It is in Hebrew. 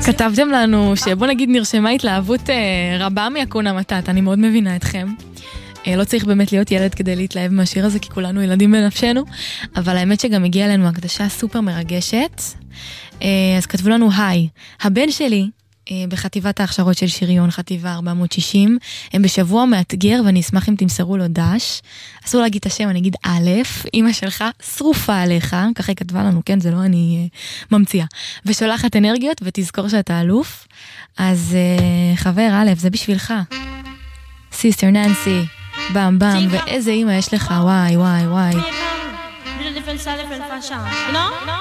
כתבתם לנו שבוא נגיד נרשמה התלהבות רבה מהקונה מתת, אני מאוד מבינה אתכם. לא צריך באמת להיות ילד כדי להתלהב מהשיר הזה, כי כולנו ילדים בנפשנו, אבל האמת שגם הגיעה אלינו הקדשה סופר מרגשת. אז כתבו לנו, היי, הבן שלי בחטיבת ההכשרות של שריון, חטיבה 460, הם בשבוע מאתגר, ואני אשמח אם תמסרו לו דש. אסור להגיד את השם, אני אגיד א', אמא שלך שרופה עליך, ככה היא כתבה לנו, כן, זה לא אני ממציאה, ושולחת אנרגיות, ותזכור שאתה אלוף. אז חבר א', זה בשבילך. סיסטר ננסי, בם בם, ואיזה אמא יש לך, וואי וואי וואי.